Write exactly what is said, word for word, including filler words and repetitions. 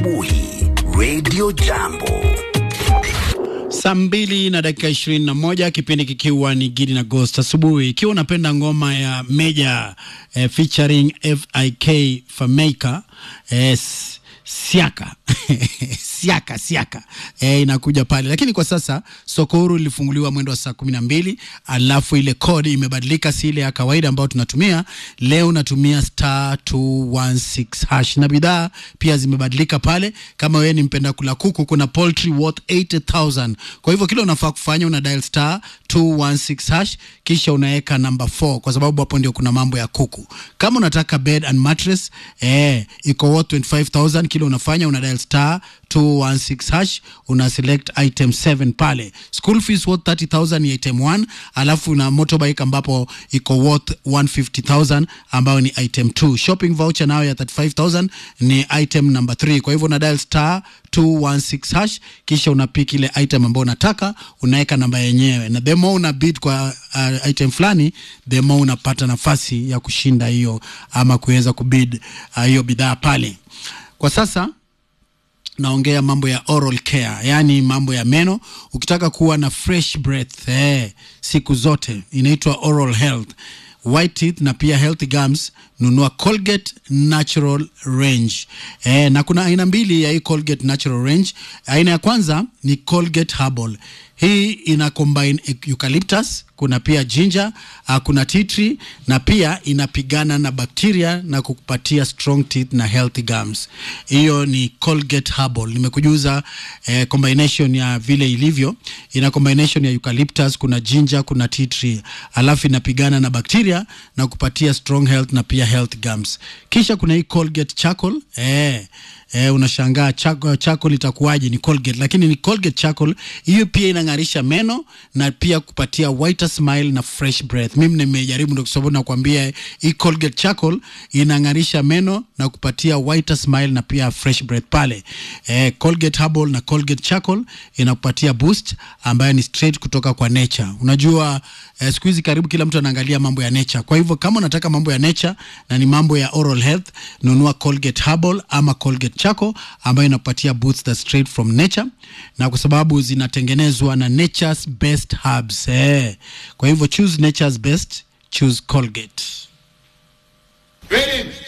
Buhi Radio Jambo. Saa mbili na dakika ishirini na moja, kipindi kikiwa ni Gidi na Ghost asubuhi. Ikiwa unapenda ngoma ya Major eh, featuring F I K Fameka eh, Siaka Siaka Siaka eh, inakuja pale. Lakini kwa sasa soko huru lilifunguliwa mwendo wa saa kumi na mbili. Alafu ile code imebadilika, si ile ya kawaida ambayo tunatumia leo. Natumia star two one six hash, na bidhaa pia zimebadilika pale. Kama wewe ni mpenda kula kuku, kuna poultry worth eighty thousand. Kwa hivyo kile unafaa kufanya, una dial star two one six hash, kisha unaweka number four, kwa sababu hapo ndio kuna mambo ya kuku. Kama unataka bed and mattress eh, iko worth twenty-five thousand. Kile unafanya, una dial star two one six hash, una select item seven pale. School fees worth thirty thousand ni item one, alafu na motorbike ambapo iko worth one hundred fifty thousand ambayo ni item two. Shopping voucher nayo ya thirty-five thousand ni item number three. Kwa hivyo una dial star two one six hash, kisha unapick ile item ambayo unataka, unaweka namba yenyewe, na the more una bid kwa uh, item fulani, the more unapata nafasi ya kushinda hiyo ama kuweza kubid hiyo uh, bidhaa pale. Kwa sasa naongea mambo ya oral care, yani mambo ya meno. Ukitaka kuwa na fresh breath eh, siku zote, inaitwa oral health, white teeth na pia healthy gums, nunua Colgate Natural Range. Eh, na kuna aina mbili ya hii Colgate Natural Range. Aina ya kwanza ni Colgate Herbal. Hii ina combine eucalyptus, kuna pia ginger, uh, kuna tea tree, na pia inapigana na bacteria na kukupatia strong teeth na healthy gums. Hiyo ni Colgate Herbal. Nimekujuza eh, combination ya vile ilivyo. Ina combination ya eucalyptus, kuna ginger, kuna tea tree, alafu inapigana na bacteria na kupatia strong health na pia healthy gums. Kisha kuna hii Colgate Charcoal. Eh, Eh, unashangaa charcoal itakuwaje ni Colgate, lakini ni Colgate Charcoal. Hiyo pia inangarisha meno na pia kupatia whiter smile na fresh breath. Mimi nimejaribu, ndio sababu nakwambia hii Colgate Charcoal inangarisha meno na kupatia whiter smile na pia fresh breath pale. Eh, Colgate Herbal na Colgate Charcoal inakupatia boost ambayo ni straight kutoka kwa nature. Unajua eh, siku hizi karibu kila mtu anaangalia mambo ya nature. Kwa hivyo kama unataka mambo ya nature na ni mambo ya oral health, nunua Colgate Herbal ama Colgate Charcoal ambayo inapatia boost that straight from nature, na kwa sababu zinatengenezwa na nature's best herbs eh. Kwa hivyo choose nature's best, choose Colgate. Greetings.